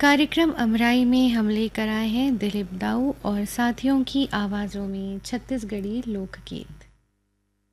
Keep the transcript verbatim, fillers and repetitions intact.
कार्यक्रम अमराई में हम लेकर आए हैं दिलीप दाऊ और साथियों की आवाज़ों में छत्तीसगढ़ी लोकगीत।